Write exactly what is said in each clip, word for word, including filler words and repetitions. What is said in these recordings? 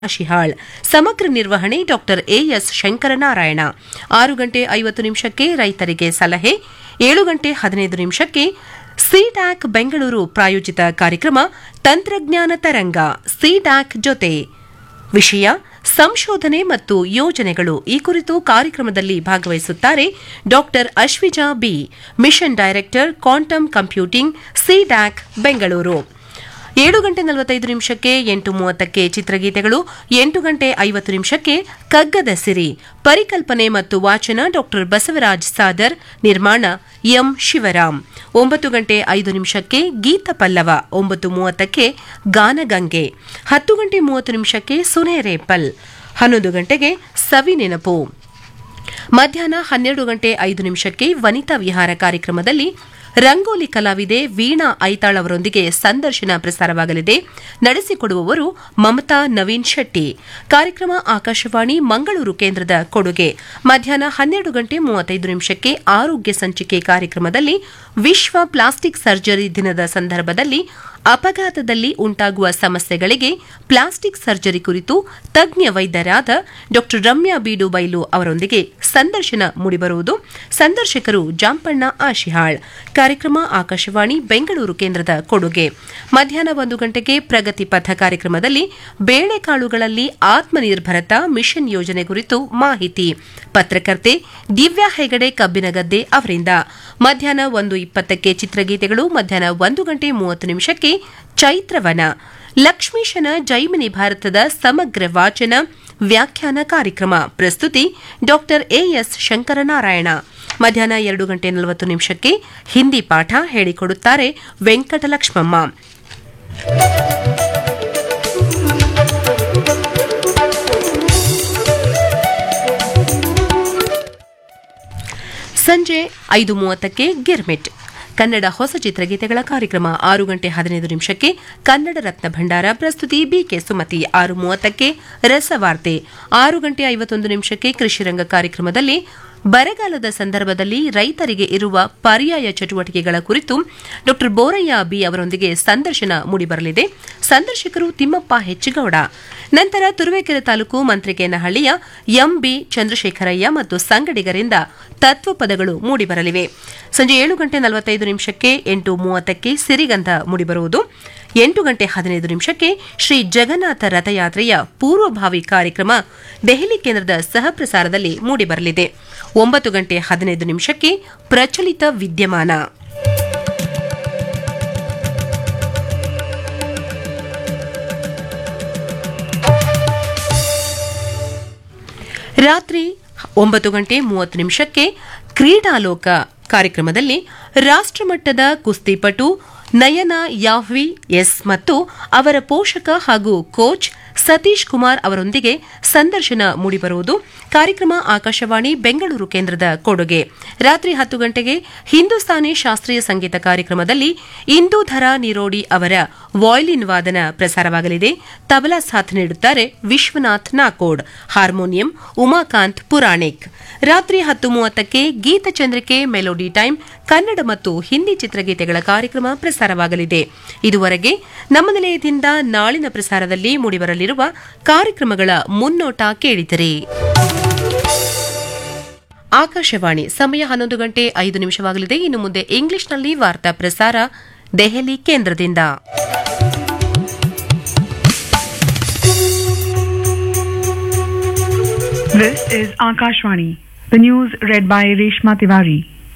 ಶಿಹಾಳ್ ಸಮಗ್ರ ನಿರ್ವಹಣೆ doctor as Shankaranarayana. ಆರು ಗಂಟೆ ಐವತ್ತು ನಿಮಿಷಕ್ಕೆ ರೈತರಿಗೆ ಸಲಹೆ, ಏಳು ಗಂಟೆ ಹದಿನೈದು ನಿಮಿಷಕ್ಕೆ ಸಿಡ್ಯಾಕ್ ಬೆಂಗಳೂರು ಪ್ರಾಯೋಜಿತ ಕಾರ್ಯಕ್ರಮ ತಂತ್ರಜ್ಞಾನ ತರಂಗ ಸಿಡ್ಯಾಕ್ ಜೊತೆ ವಿಷಯ ಸಂಶೋಧನೆ ಮತ್ತು ಯೋಜನೆಗಳು. ಈ ಕುರಿತು ಕಾರ್ಯಕ್ರಮದಲ್ಲಿ ಭಾಗವಹಿಸುತ್ತಾರೆ doctor Ashwija B, mission director quantum computing CDAC Bengaluru. ಏಳು ಗಂಟೆ ನಲವತ್ತೈದು ನಿಮಿಷಕ್ಕೆ ಎಂಟು ಮೂವತ್ತಕ್ಕೆ ಚಿತ್ರಗೀತೆಗಳು, ಎಂಟು ಗಂಟೆ ಐವತ್ತು ನಿಮಿಷಕ್ಕೆ ಕಗ್ಗದ ಸಿರಿ ಪರಿಕಲ್ಪನೆ ಮತ್ತು ವಾಚನ ಡಾಕ್ಟರ್ ಬಸವರಾಜ್ ಸಾದರ್, ನಿರ್ಮಾಣ ಎಂ ಶಿವರಾಮ್. ಒಂಬತ್ತು ಗಂಟೆ ಐದು ನಿಮಿಷಕ್ಕೆ ಗೀತ ಪಲ್ಲವ, ಒಂಬತ್ತು ಮೂವತ್ತಕ್ಕೆ ಗಾನಗಂಗೆ, ಹತ್ತು ಗಂಟೆ ಮೂವತ್ತು ನಿಮಿಷಕ್ಕೆ ಸುನೇರೆ ಪಲ್, ಹನ್ನೊಂದು ಗಂಟೆಗೆ ಸವಿ ನೆನಪು. ಮಧ್ಯಾಹ್ನ ಹನ್ನೆರಡು ಗಂಟೆ ಐದು ನಿಮಿಷಕ್ಕೆ ವನಿತಾ ವಿಹಾರ ಕಾರ್ಯಕ್ರಮದಲ್ಲಿ ರಂಗೋಲಿ ಕಲಾವಿದೆ ವೀಣಾ ಐತಾಳ್ ಅವರೊಂದಿಗೆ ಸಂದರ್ಶನ ಪ್ರಸಾರವಾಗಲಿದೆ. ನಡೆಸಿಕೊಡುವವರು ಮಮತಾ ನವೀನ್ ಶೆಟ್ಟಿ. ಕಾರ್ಯಕ್ರಮ ಆಕಾಶವಾಣಿ ಮಂಗಳೂರು ಕೇಂದ್ರದ ಕೊಡುಗೆ. ಮಧ್ಯಾಹ್ನ ಹನ್ನೆರಡು ಗಂಟೆ ಮೂವತ್ತೈದು ನಿಮಿಷಕ್ಕೆ ಆರೋಗ್ಯ ಸಂಚಿಕೆ ಕಾರ್ಯಕ್ರಮದಲ್ಲಿ ವಿಶ್ವ ಪ್ಲಾಸ್ಟಿಕ್ ಸರ್ಜರಿ ದಿನದ ಸಂದರ್ಭದಲ್ಲಿ ಅಪಘಾತದಲ್ಲಿ ಉಂಟಾಗುವ ಸಮಸ್ಯೆಗಳಿಗೆ ಪ್ಲಾಸ್ಟಿಕ್ ಸರ್ಜರಿ ಕುರಿತು ತಜ್ಞ ವೈದ್ಯರಾದ ಡಾಕ್ಟರ್ ರಮ್ಯಾ ಬೀಡು ಬೈಲು ಅವರೊಂದಿಗೆ ಸಂದರ್ಶನ ಮೂಡಿಬರುವುದು. ಸಂದರ್ಶಕರು ಜಾಂಪಣ್ಣ ಆಶಿಹಾಳ್. ಕಾರ್ಯಕ್ರಮ ಆಕಾಶವಾಣಿ ಬೆಂಗಳೂರು ಕೇಂದ್ರದ ಕೊಡುಗೆ. ಮಧ್ಯಾಹ್ನ ಒಂದು ಗಂಟೆಗೆ ಪ್ರಗತಿ ಪಥ ಕಾರ್ಯಕ್ರಮದಲ್ಲಿ ಬೇಳೆಕಾಳುಗಳಲ್ಲಿ ಆತ್ಮನಿರ್ಭರತಾ ಮಿಷನ್ ಯೋಜನೆ ಕುರಿತು ಮಾಹಿತಿ, ಪತ್ರಕರ್ತೆ ದಿವ್ಯಾ ಹೆಗಡೆ ಕಬ್ಬಿನಗದ್ದೆ ಅವರಿಂದ. ಮಧ್ಯಾಹ್ನ ಒಂದು ಇಪ್ಪತ್ತಕ್ಕೆ ಚಿತ್ರಗೀತೆಗಳು. ಮಧ್ಯಾಹ್ನ ಒಂದು ಗಂಟೆ ಮೂವತ್ತು ನಿಮಿಷಕ್ಕೆ ಚೈತ್ರವನ ಲಕ್ಷ್ಮೀಶನ ಜೈಮಿನಿ ಭಾರತದ ಸಮಗ್ರ ವಾಚನ ವ್ಯಾಖ್ಯಾನ ಕಾರ್ಯಕ್ರಮ. ಪ್ರಸ್ತುತಿ ಡಾಕ್ಟರ್ ಎಎಸ್ ಶಂಕರನಾರಾಯಣ. ಮಧ್ಯಾಹ್ನ ಎರಡು ಗಂಟೆ ನಲವತ್ತು ನಿಮಿಷಕ್ಕೆ ಹಿಂದಿ ಪಾಠ ಹೇಳಿಕೊಡುತ್ತಾರೆ ವೆಂಕಟಲಕ್ಷ್ಮಮ್ಮ. ಸಂಜೆ ಐದು ಮೂವತ್ತಕ್ಕೆ ಗಿರ್ಮಿಟ್ ಕನ್ನಡ ಹೊಸ ಚಿತ್ರಗೀತೆಗಳ ಕಾರ್ಯಕ್ರಮ. ಆರು ಗಂಟೆ ಹದಿನೈದು ನಿಮಿಷಕ್ಕೆ ಕನ್ನಡ ರತ್ನ ಭಂಡಾರ. ಪ್ರಸ್ತುತಿ ಬಿಕೆ ಸುಮತಿ. ಆರು ಮೂವತ್ತಕ್ಕೆ ರಸವಾರ್ತೆ. ಆರು ಗಂಟೆ ಐವತ್ತೊಂದು ನಿಮಿಷಕ್ಕೆ ಕೃಷಿರಂಗ ಕಾರ್ಯಕ್ರಮದಲ್ಲಿ ಬರಗಾಲದ ಸಂದರ್ಭದಲ್ಲಿ ರೈತರಿಗೆ ಇರುವ ಪರ್ಯಾಯ ಚಟುವಟಿಕೆಗಳ ಕುರಿತು ಡಾಕ್ಟರ್ ಬೋರಯ್ಯ ಬಿ ಅವರೊಂದಿಗೆ ಸಂದರ್ಶನ ಮೂಡಿಬರಲಿದೆ. ಸಂದರ್ಶಕರು ತಿಮ್ಮಪ್ಪ ಹೆಚ್ಚಿಗೌಡ. ನಂತರ ತುರುವೇಕೆರೆ ತಾಲೂಕು ಮಂತ್ರಿಕೇನಹಳ್ಳಿಯ ಎಂಬಿ ಚಂದ್ರಶೇಖರಯ್ಯ ಮತ್ತು ಸಂಗಡಿಗರಿಂದ ತತ್ವಪದಗಳು ಮೂಡಿಬರಲಿವೆ. ಸಂಜೆ ಏಳು ಗಂಟೆ ನಲವತ್ತೈದು ನಿಮಿಷಕ್ಕೆ ಎಂಟು ಮೂವತ್ತಕ್ಕೆ ಸಿರಿಗಂಧ ಮೂಡಿಬರುವುದು. ಎಂಟು ಗಂಟೆ ಹದಿನೈದು ನಿಮಿಷಕ್ಕೆ ಶ್ರೀ ಜಗನ್ನಾಥ ರಥಯಾತ್ರೆಯ ಪೂರ್ವಭಾವಿ ಕಾರ್ಯಕ್ರಮ ದೆಹಲಿ ಕೇಂದ್ರದ ಸಹಪ್ರಸಾರದಲ್ಲಿ ಮೂಡಿಬರಲಿದೆ. ಒಂಬತ್ತು ಗಂಟೆ ಹದಿನೈದು ನಿಮಿಷಕ್ಕೆ ಪ್ರಚಲಿತ ವಿದ್ಯಮಾನ. ರಾತ್ರಿ ಒಂಬತ್ತು ಗಂಟೆ ಮೂವತ್ತು ನಿಮಿಷಕ್ಕೆ ಕ್ರೀಡಾಲೋಕ ಕಾರ್ಯಕ್ರಮದಲ್ಲಿ ರಾಷ್ಟ್ರಮಟ್ಟದ ಕುಸ್ತಿಪಟು ನಯನ ಯಾಹ್ವಿ ಎಸ್ ಮತ್ತು ಅವರ ಪೋಷಕ ಹಾಗೂ ಕೋಚ್ ಸತೀಶ್ ಕುಮಾರ್ ಅವರೊಂದಿಗೆ ಸಂದರ್ಶನ ಮೂಡಿಬರುವುದು. ಕಾರ್ಯಕ್ರಮ ಆಕಾಶವಾಣಿ ಬೆಂಗಳೂರು ಕೇಂದ್ರದ ಕೊಡುಗೆ. ರಾತ್ರಿ ಹತ್ತು ಗಂಟೆಗೆ ಹಿಂದೂಸ್ತಾನಿ ಶಾಸ್ತ್ರೀಯ ಸಂಗೀತ ಕಾರ್ಯಕ್ರಮದಲ್ಲಿ ಇಂದೂಧರ ನಿರೋಡಿ ಅವರ ವಾಯ್ಲಿನ್ ವಾದನ ಪ್ರಸಾರವಾಗಲಿದೆ. ತಬಲಾ ಸಾಥ್ ನೀಡುತ್ತಾರೆ ವಿಶ್ವನಾಥ್ ನಾಕೋಡ್, ಹಾರ್ಮೋನಿಯಂ ಉಮಾಕಾಂತ್ ಪುರಾಣಿಕ್. ರಾತ್ರಿ ಹತ್ತು ಮೂವತ್ತಕ್ಕೆ ಗೀತಚಂದ್ರಿಕೆ ಮೆಲೋಡಿ ಟೈಮ್ ಕನ್ನಡ ಮತ್ತು ಹಿಂದಿ ಚಿತ್ರಗೀತೆಗಳ ಕಾರ್ಯಕ್ರಮ ಪ್ರಸಾರವಾಗಲಿದೆ. ಇದುವರೆಗೆ ನಮ್ಮ ನಿಲಯದಿಂದ ನಾಳಿನ ಪ್ರಸಾರದಲ್ಲಿ ಮೂಡಿಬರಲಿರುವ ಕಾರ್ಯಕ್ರಮಗಳ ಮುನ್ನೋಟ ಕೇಳಿದಿರಿ. ಆಕಾಶವಾಣಿ ಸಮಯ ಹನ್ನೊಂದು ಗಂಟೆ ಐದು ನಿಮಿಷವಾಗಲಿದೆ. ಇನ್ನು ಮುಂದೆ ಇಂಗ್ಲಿಷ್ನಲ್ಲಿ ವಾರ್ತಾ ಪ್ರಸಾರ ದೆಹಲಿ ಕೇಂದ್ರದಿಂದ. This is Akashvani. The news read by Reshma Tiwari.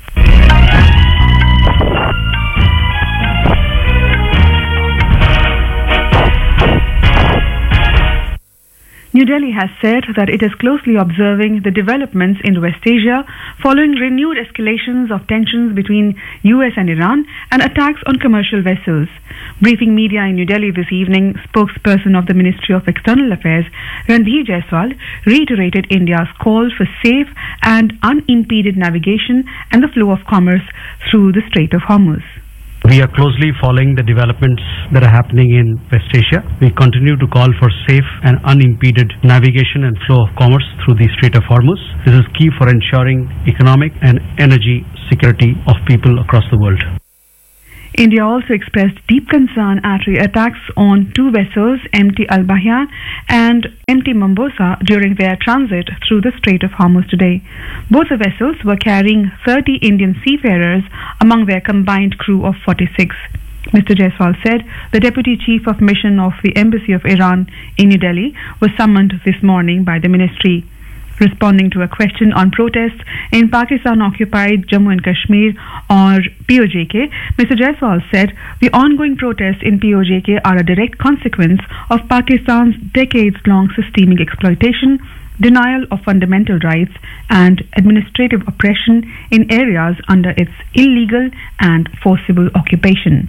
New Delhi has said that it is closely observing the developments in West Asia following renewed escalations of tensions between U S and Iran and attacks on commercial vessels. Briefing media in New Delhi this evening, spokesperson of the Ministry of External Affairs, Ranbir Jaiswal, reiterated India's call for safe and unimpeded navigation and the flow of commerce through the Strait of Hormuz. We are closely following the developments that are happening in West Asia. We continue to call for safe and unimpeded navigation and flow of commerce through the Strait of Hormuz. This is key for ensuring economic and energy security of people across the world. India also expressed deep concern at the attacks on two vessels, M T Al Bahyan and M T Mombosa, during their transit through the Strait of Hormuz today. Both the vessels were carrying thirty Indian seafarers among their combined crew of forty-six. Mister Jaiswal said the Deputy Chief of Mission of the Embassy of Iran in New Delhi was summoned this morning by the ministry. Responding to a question on protests in Pakistan-occupied Jammu and Kashmir or P O J K, Mister Jaiswal said the ongoing protests in P O J K are a direct consequence of Pakistan's decades-long systemic exploitation, denial of fundamental rights, and administrative oppression in areas under its illegal and forcible occupation.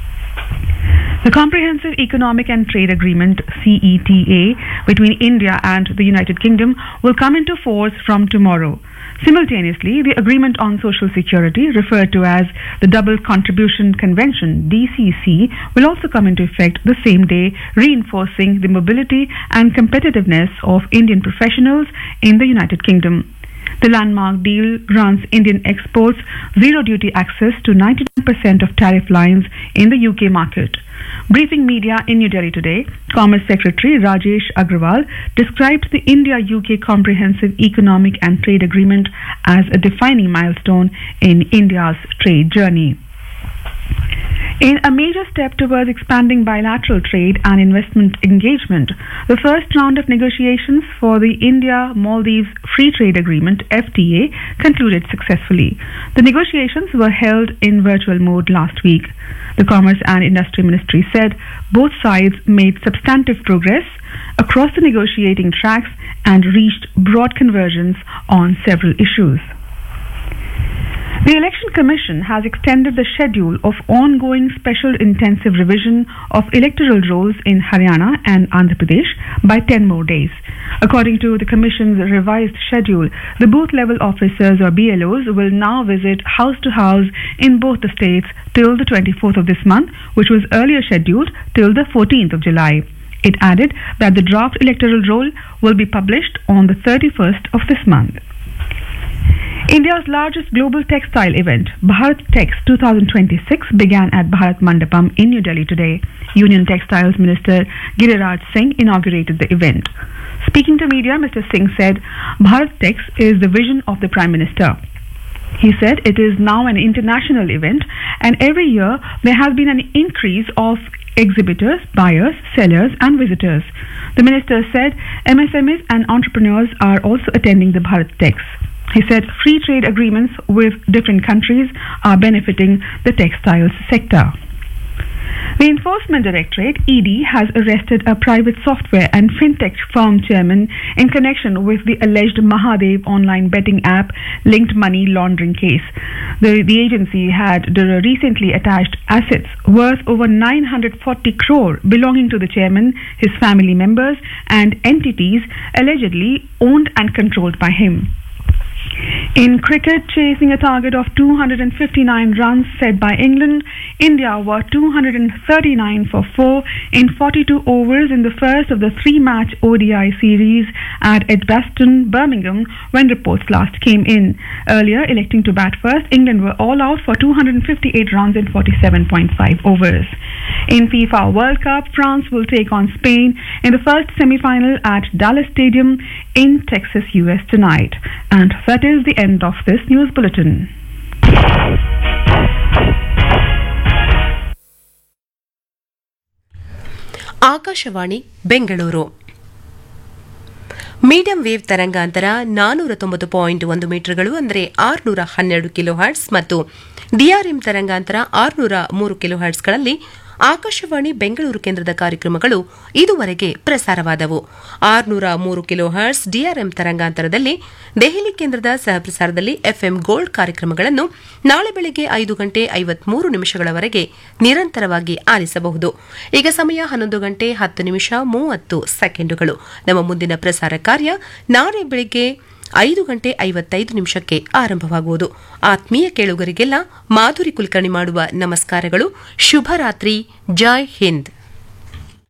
The Comprehensive Economic and Trade Agreement C E T A between India and the United Kingdom will come into force from tomorrow. Simultaneously, the Agreement on Social Security, referred to as the Double Contribution Convention D C C, will also come into effect the same day, reinforcing the mobility and competitiveness of Indian professionals in the United Kingdom. The landmark deal grants Indian exports zero duty access to ninety-nine percent of tariff lines in the U K market. Briefing media in New Delhi today, Commerce Secretary Rajesh Agrawal described the India-U K Comprehensive Economic and Trade Agreement as a defining milestone in India's trade journey. In a major step towards expanding bilateral trade and investment engagement, the first round of negotiations for the India-Maldives Free Trade Agreement F T A concluded successfully. The negotiations were held in virtual mode last week. The Commerce and Industry Ministry said both sides made substantive progress across the negotiating tracks and reached broad convergence on several issues. The Election Commission has extended the schedule of ongoing special intensive revision of electoral rolls in Haryana and Andhra Pradesh by ten more days. According to the Commission's revised schedule, the booth-level officers or B L Os will now visit house to house in both the states till the twenty-fourth of this month, which was earlier scheduled till the fourteenth of July. It added that the draft electoral roll will be published on the thirty-first of this month. India's largest global textile event, Bharat Tex twenty twenty-six, began at Bharat Mandapam in New Delhi today. Union Textiles Minister Giriraj Singh inaugurated the event. Speaking to media, Mister Singh said, Bharat Tex is the vision of the Prime Minister. He said it is now an international event, and every year there has been an increase of exhibitors, buyers, sellers and visitors. The minister said M S M Es and entrepreneurs are also attending the Bharat Tex. He said free trade agreements with different countries are benefiting the textiles sector. The Enforcement Directorate, E D, has arrested a private software and fintech firm chairman in connection with the alleged Mahadev online betting app linked money laundering case. The, the agency had recently attached assets worth over nine hundred forty crore belonging to the chairman, his family members and entities allegedly owned and controlled by him. In cricket, chasing a target of two hundred fifty-nine runs set by England, India were two hundred thirty-nine for four in forty-two overs in the first of the three-match O D I series at Edgbaston, Birmingham, when reports last came in. Earlier, electing to bat first, England were all out for two hundred fifty-eight runs in forty-seven point five overs. In FIFA World Cup, France will take on Spain in the first semi-final at Dallas Stadium in Texas, U S tonight. And that is the end of this news bulletin. Akashvani Bengaluru medium wave ತರಂಗಾಂತರ ನಾನೂರ ತೊಂಬತ್ತು point ಒಂದು ಮೀಟರ್ಗಳು ಅಂದರೆ ಆರುನೂರ ಹನ್ನೆರಡು kilo hertz ಮತ್ತು DRM ತರಂಗಾಂತರ ಆರುನೂರ ಮೂರು ಕಿಲೋ ಹರ್ಟ್ಸ್ಗಳಲ್ಲಿ ಆಕಾಶವಾಣಿ ಬೆಂಗಳೂರು ಕೇಂದ್ರದ ಕಾರ್ಯಕ್ರಮಗಳು ಇದುವರೆಗೆ ಪ್ರಸಾರವಾದವು. ಆರುನೂರ ಮೂರು ಕಿಲೋ ಹರ್ಟ್ಸ್ ಡಿಆರ್ಎಂ ತರಂಗಾಂತರದಲ್ಲಿ ದೆಹಲಿ ಕೇಂದ್ರದ ಸಹಪ್ರಸಾರದಲ್ಲಿ ಎಫ್ಎಂ ಗೋಲ್ಡ್ ಕಾರ್ಯಕ್ರಮಗಳನ್ನು ನಾಳೆ ಬೆಳಗ್ಗೆ ಐದು ಗಂಟೆ ಐವತ್ಮೂರು ನಿಮಿಷಗಳವರೆಗೆ ನಿರಂತರವಾಗಿ ಆಲಿಸಬಹುದು. ಈಗ ಸಮಯ ಹನ್ನೊಂದು ಗಂಟೆ ಹತ್ತು ನಿಮಿಷ ಮೂವತ್ತು ಸೆಕೆಂಡುಗಳು. ನಮ್ಮ ಮುಂದಿನ ಪ್ರಸಾರ ಕಾರ್ಯ ನಾಳೆ ಬೆಳಗ್ಗೆ ಐದು ಗಂಟೆ ಐವತ್ತೈದು ನಿಮಿಷಕ್ಕೆ ಆರಂಭವಾಗುವುದು. ಆತ್ಮೀಯ ಕೇಳುಗರಿಗೆಲ್ಲ ಮಾಧುರಿ ಕುಲಕರ್ಣಿ ಮಾಡುವ ನಮಸ್ಕಾರಗಳು. ಶುಭರಾತ್ರಿ. ಜೈ ಹಿಂದ್.